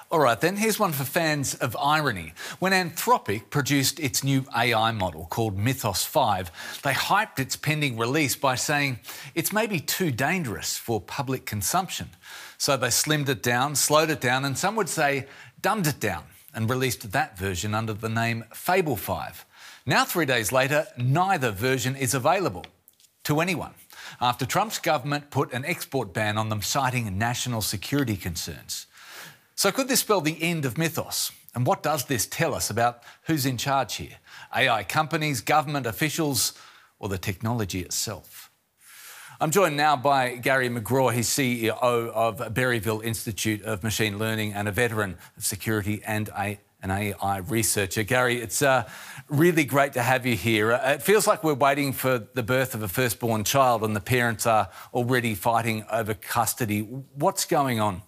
All right, then, here's one for fans of irony. When Anthropic produced its new AI model called Mythos 5, they hyped its pending release by saying it's maybe too dangerous for public consumption. So they slimmed it down, slowed it down, and some would say dumbed it down, and released that version under the name Fable 5. Now, 3 days later, neither version is available to anyone, after Trump's government put an export ban on them, citing national security concerns. So could this spell the end of Mythos? And what does this tell us about who's in charge here? AI companies, government officials, or the technology itself? I'm joined now by Gary McGraw. He's CEO of Berryville Institute of Machine Learning and a veteran of security and an AI researcher. Gary, it's really great to have you here. It feels like we're waiting for the birth of a firstborn child and the parents are already fighting over custody. What's going on?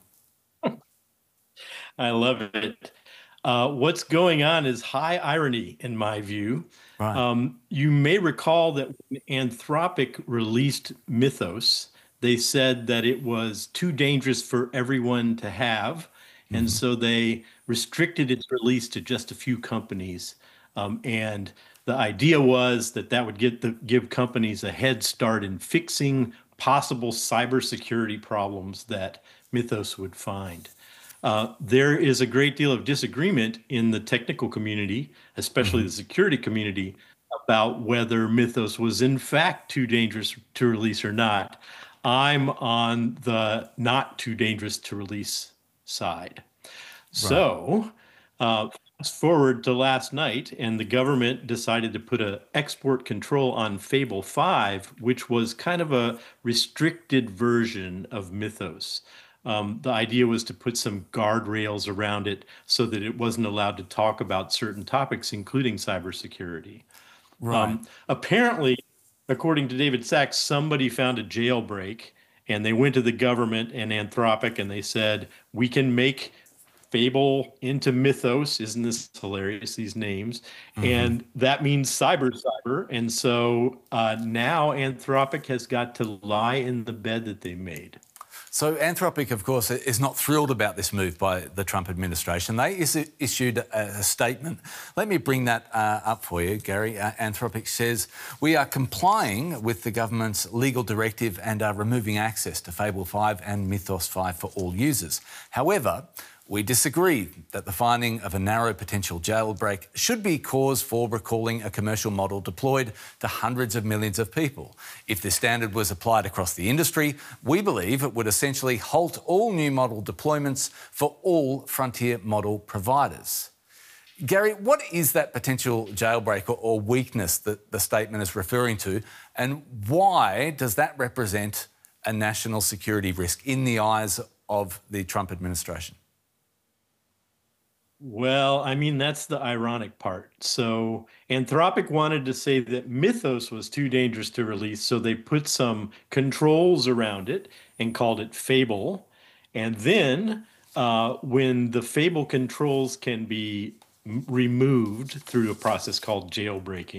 I love it. What's going on is high irony, in my view. Right. You may recall that when Anthropic released Mythos, they said that it was too dangerous for everyone to have. And so they restricted its release to just a few companies. And the idea was that that would give companies a head start in fixing possible cybersecurity problems that Mythos would find. There is a great deal of disagreement in the technical community, especially the security community, about whether Mythos was in fact too dangerous to release or not. I'm on the not too dangerous to release side. So, fast forward to last night, and the government decided to put an export control on Fable 5, which was kind of a restricted version of Mythos. The idea was to put some guardrails around it so that it wasn't allowed to talk about certain topics, including cybersecurity. Right. Apparently, according to David Sachs, somebody found a jailbreak and they went to the government and Anthropic and they said, we can make Fable into Mythos. Isn't this hilarious, these names? And that means cyber. And so now Anthropic has got to lie in the bed that they made. So Anthropic, of course, is not thrilled about this move by the Trump administration. They issued a statement. Let me bring that up for you, Gary. Anthropic says, we are complying with the government's legal directive and are removing access to Fable 5 and Mythos 5 for all users. However, we disagree that the finding of a narrow potential jailbreak should be cause for recalling a commercial model deployed to hundreds of millions of people. If this standard was applied across the industry, we believe it would essentially halt all new model deployments for all frontier model providers. Gary, what is that potential jailbreak or weakness that the statement is referring to, and why does that represent a national security risk in the eyes of the Trump administration? Well, I mean, that's the ironic part. So Anthropic wanted to say that Mythos was too dangerous to release, so they put some controls around it and called it Fable. And then when the Fable controls can be removed through a process called jailbreaking,